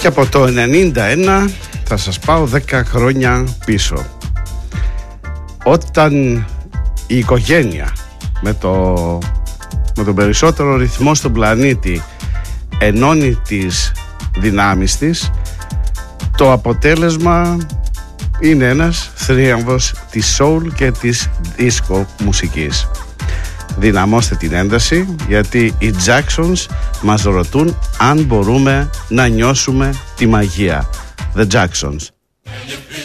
Και από το 91 θα σας πάω 10 χρόνια πίσω, όταν η οικογένεια με τον περισσότερο ρυθμό στον πλανήτη ενώνει τις δυνάμεις της, το αποτέλεσμα είναι ένας θρίαμβος της soul και της disco μουσικής. Δυναμώστε την ένταση, γιατί οι Jacksons μας ρωτούν αν μπορούμε να νιώσουμε τη μαγεία. The Jacksons.